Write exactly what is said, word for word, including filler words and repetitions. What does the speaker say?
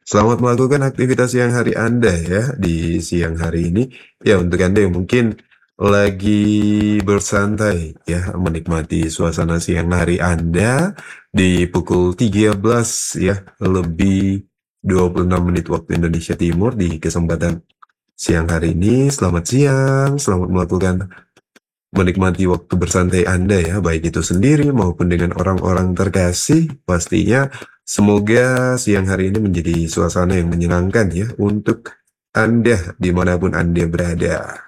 Selamat melakukan aktivitas siang hari Anda ya, di siang hari ini. Ya, untuk Anda yang mungkin lagi bersantai ya, menikmati suasana siang hari Anda di pukul tiga belas ya, lebih dua puluh enam menit waktu Indonesia Timur di kesempatan siang hari ini. Selamat siang, selamat melakukan menikmati waktu bersantai Anda ya, baik itu sendiri maupun dengan orang-orang terkasih. Pastinya semoga siang hari ini menjadi suasana yang menyenangkan ya untuk Anda dimanapun Anda berada.